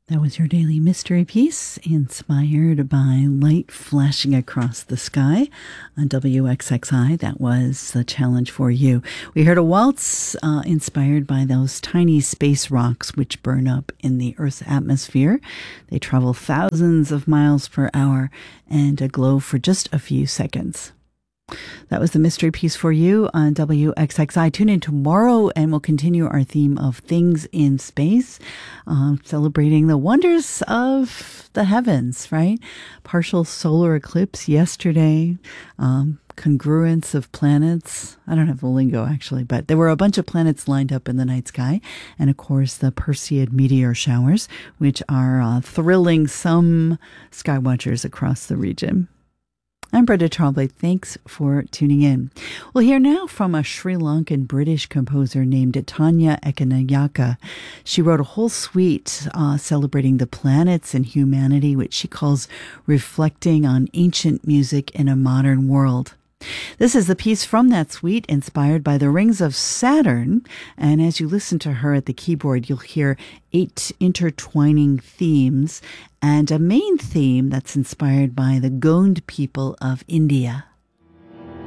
That was your daily mystery piece, inspired by light flashing across the sky on WXXI. That was the challenge for you. We heard a waltz inspired by those tiny space rocks which burn up in the Earth's atmosphere. They travel thousands of miles per hour and glow for just a few seconds. That was the mystery piece for you on WXXI. Tune in tomorrow and we'll continue our theme of things in space, celebrating the wonders of the heavens, right? Partial solar eclipse yesterday, congruence of planets. I don't have the lingo actually, but there were a bunch of planets lined up in the night sky. And of course, the Perseid meteor showers, which are thrilling some skywatchers across the region. I'm Brenda Trombley. Thanks for tuning in. We'll hear now from a Sri Lankan British composer named Tanya Ekanayaka. She wrote a whole suite celebrating the planets and humanity, which she calls reflecting on ancient music in a modern world. This is the piece from that suite inspired by the rings of Saturn. And as you listen to her at the keyboard, you'll hear 8 intertwining themes and a main theme that's inspired by the Gond people of India.